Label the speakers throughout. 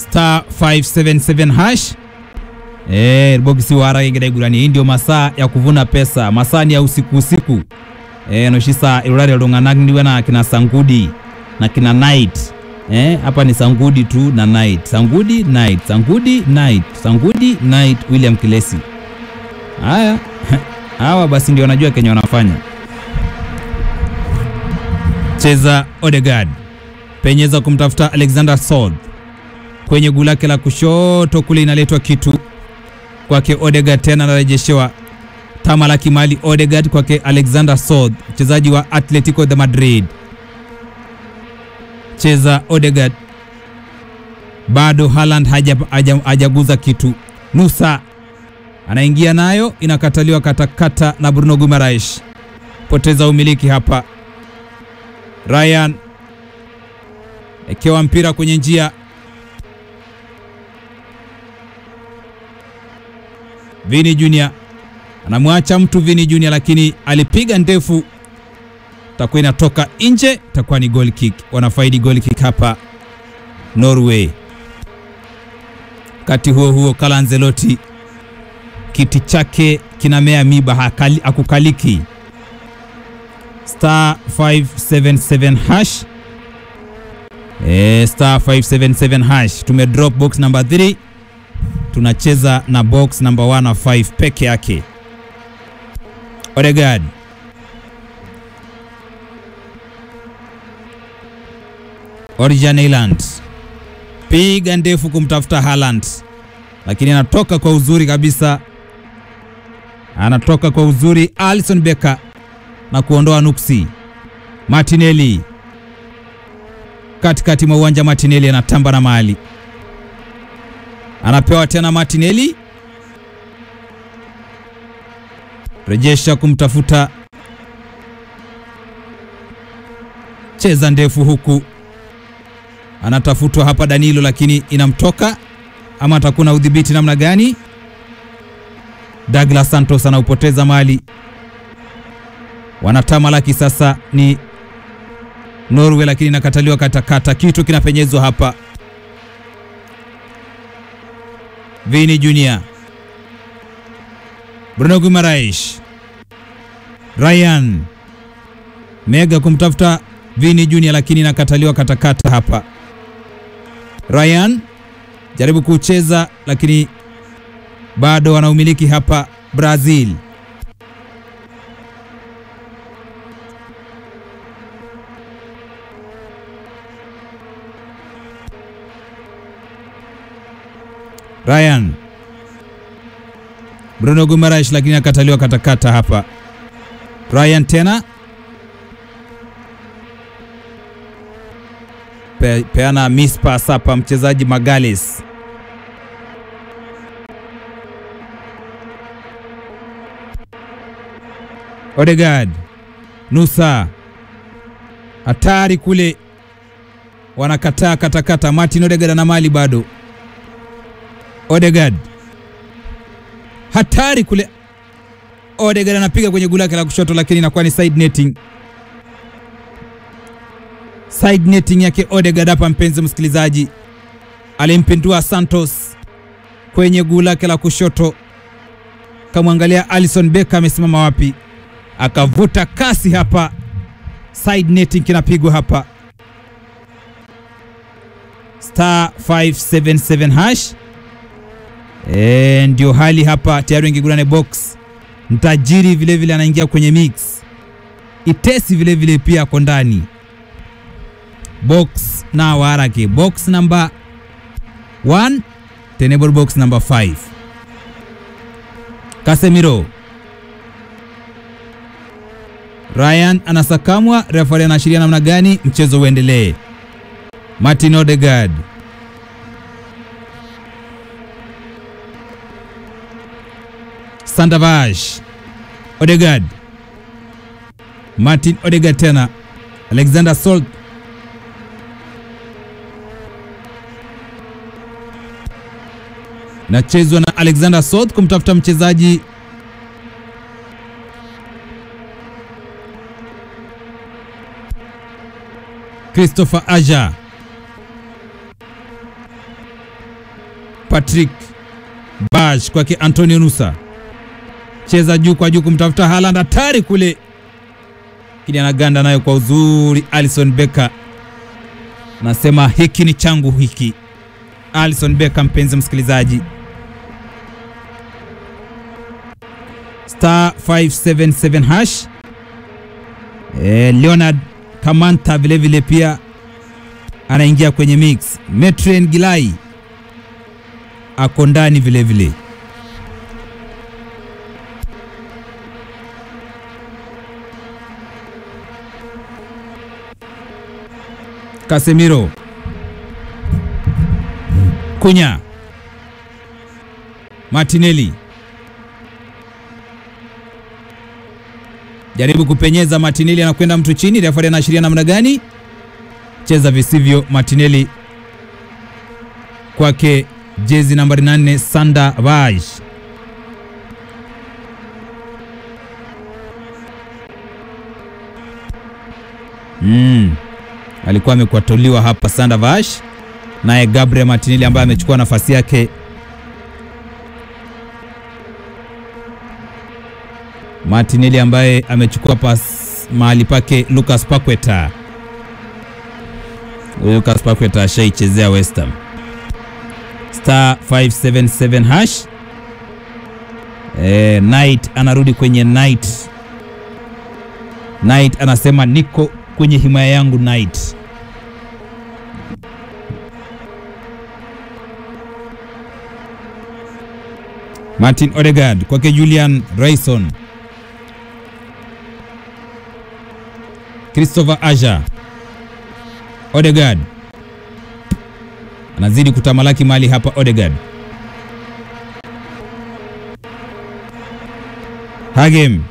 Speaker 1: star 577 hash. Boxi wara ingeda igurani. Hii ndio masaa ya kuvuna pesa. Masaa ni ya usiku. Noshisa irurari ronganagniwe na kina Sangudi na kina Night. Hapa ni Sangudi tu na Night. Sangudi Night, Sangudi Night, Sangudi Night, William Kilesi. Haya. Hawa basi ndio wanajua Kenya wanafanya. Cheza Odegaard. Penyeza kumtafuta Alexander Sod. Kwenye gulake la kushoto kule inaletwa kitu kwake Odegaard, tena anarejeshewa Tamala Kimali. Odegaard kwake Alexander Sod, mchezaji wa Atletico de Madrid. Cheza Odegaard. Bado Haaland hajaguza kitu. Nusa anaingia nayo, inakataliwa katakata na Bruno Guimaraes. Poteza umiliki hapa. Ryan ekewa mpira kwenye njia. Vini Junior anamwacha mtu Vini Junior, lakini alipiga ndefu, takuwa inatoka nje, takuwa ni goal kick. Wanafaidi goal kick hapa Norway. Kati huo Carlo Ancelotti kiti chake kinamea miba, akukaliki. Star 577 hash. Star 577 hash. Tume drop box number 3. Tunacheza na box number 1 na 5 peke yake. Odegaard. Orjan Island. Piga ndefu kumtafuta Haaland, lakini anatoka kwa uzuri kabisa. Anatoka kwa uzuri Alisson Becker na kuondoa nuksi. Martinelli. Katikati mwa uwanja Martinelli anatamba na mali. Anapewa tena Martinelli. Rejesha kumtafuta. Cheza ndefu huku. Anatafutwa hapa Danilo, lakini inamtoka. Ama atakuna udhibiti namna gani? Douglas Santos anaupoteza mali. Wanatamalaki sasa ni Norway, lakini nakataliwa katakata. Kitu kinapenyezwa hapa. Vini Junior. Bruno Guimaraes. Ryan Mega kumtafuta Vini Junior, lakini nakataliwa katakata hapa. Ryan jaribu kucheza, lakini bado wanaumiliki hapa Brazil. Ryan. Bruno Guimaraes, lakini akataliwa katakata hapa. Ryan tena. Peana miss pass hapa mchezaji Magales. Odegaard. Nusa. Hatari kule. Wanakataa katakata. Martin Odegaard na mali bado. Odegaard. Hatari kule. Odegaard anapiga kwenye gula la kushoto, lakini inakuwa ni side netting. Side netting yake Odegaard hapa, mpenzi msikilizaji. Alimpindua Santos kwenye gula la kushoto. Kamwangalia Alisson Becker amesimama wapi. Akavuta kasi hapa. Side netting kinapigwa hapa. Star 577 hash. Ndio hali hapa, tayari ingigurane box. Mtajiri vile vile anaingia kwenye mix. Itesi vile vile pia kwa ndani. Box na warake. Box number 1, tenable box number 5. Casemiro. Ryan anasakamwa, referee anaashiria namna gani mchezo uendelee. Martin Odegaard. Sandavash. Odegaard. Martin Odegaard tena. Alexander Salt. Nachezwa na Alexander Salt kumtafuta mchezaji Christopher Aja. Patrick Bash kwake Antonio Nusa, cheza juu kwa juu kumtafuta Haaland, hatari kule, kile anaganda nayo kwa uzuri. Alisson Becker nasema hiki ni changu hiki. Alisson Becker, mpenzi msikilizaji, star 577 hash. Leonard Kamanta vile vile pia anaingia kwenye mix. Metren Gilai ako ndani vile vile. Casemiro, Kunya, Martinelli, jaribu kupenyeza. Martinelli anakwenda mtu chini, refa anaashiria namna gani? Cheza visivyo. Martinelli kwake jezi nambari 8 Sander Vaj. Alikuwa amekwatoliwa hapa Sander Vaj, naye Gabriel Martinelli ambaye amechukua nafasi yake. Martinelli ambaye amechukua mahali pake Lucas Paqueta. Lucas Paqueta ashaichezea West Ham. Star 577 hash. Knight anarudi kwenye Knight. Knight anasema niko kwenye himaya yangu Knight. Martin Odegaard kwake Julian Rayson. Christopher Aja. Odegaard anazidi kutamalaki mali hapa. Odegaard, Hagem,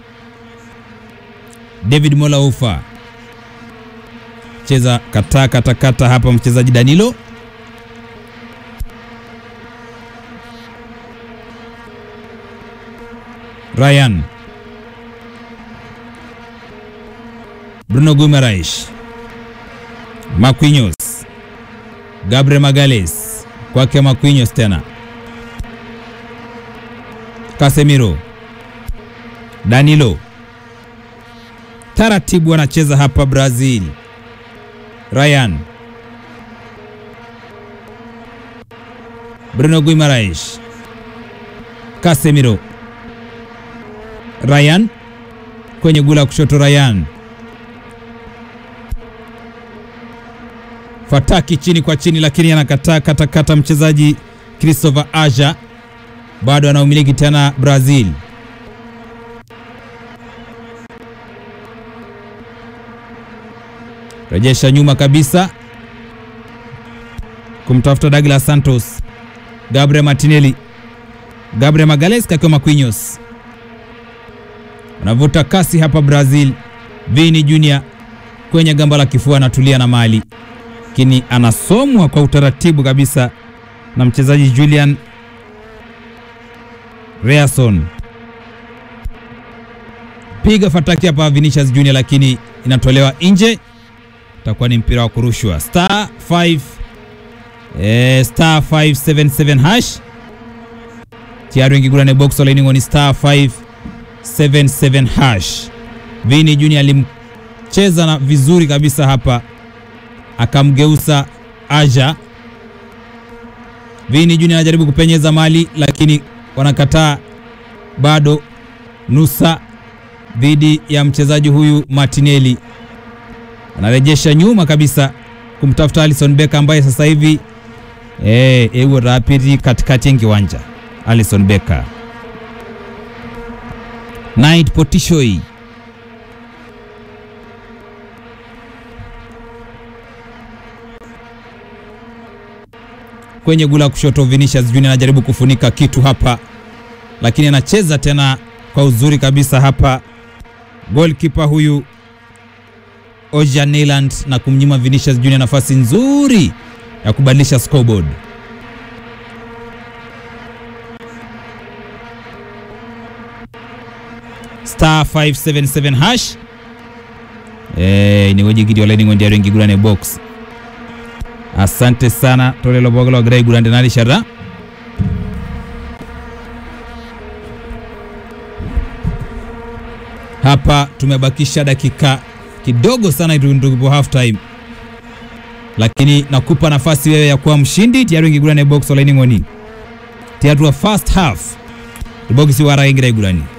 Speaker 1: David Molaufa, cheza kata hapa mchezaji Danilo. Ryan, Bruno Guimaraes, Marquinhos, Gabriel Magalhaes kwake Marquinhos tena. Casemiro, Danilo, taratibu anacheza hapa Brazil. Ryan, Bruno Guimaraes, Casemiro, Ryan kwenye gula kushoto. Ryan fataki chini kwa chini, lakini anakataa kata mchezaji Christopher Aja, bado anaumiliki tena Brazil. Rejesha nyuma kabisa kumtafuta Douglas Santos. Gabriel Martinelli, Gabriel Magalhaes kwa Marquinhos. Anavuta kasi hapa Brazil. Vini Junior kwenye gamba la kifua anatulia na mali, lakini anasomwa kwa utaratibu kabisa na mchezaji Julian Rayson. Piga fataki hapa Vinicius Junior, lakini inatolewa nje. Itakuwa ni mpira wa kurushwa. Star 577 hash. Tiaru ingigurane box line ngoni star 577 hash. Vini Junior alimcheza na vizuri kabisa hapa, akamgeusa Aja. Vini Junior anajaribu kupenyeza mali, lakini wanakataa bado. Nusa dhidi ya mchezaji huyu Martinelli, anarejesha nyuma kabisa kumtafuta Alisson Becker ambaye sasa hivi ewe rapidi katikati ya kiwanja. Alisson Becker, Knight Potishoi, kwenye gula kushoto. Vinicius Junior anajaribu kufunika kitu hapa, lakini anacheza tena kwa uzuri kabisa hapa goalkeeper huyu Oja Neyland, na kumnyima Vinicius Junior nafasi nzuri ya kubadilisha scoreboard. Star 577 hash. Ni weji gidi wala ngondi arengi gurane box. Asante sana tolelo bogolo grai gurande nali shara. Hapa tumebakisha dakika kidogo sana ndio half time. Lakini nakupa nafasi wewe ya kuwa mshindi. Tayari ngigurane box online ngoni. Tayari wa first half. Box wara ingira igurani.